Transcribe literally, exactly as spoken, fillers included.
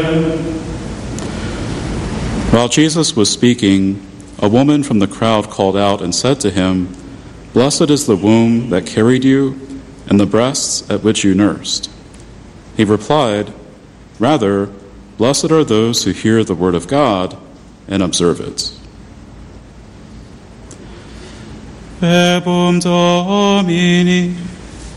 While Jesus was speaking, a woman from the crowd called out and said to him, "Blessed is the womb that carried you, and the breasts at which you nursed." He replied, "Rather, blessed are those who hear the word of God and observe it." Verbum Domini.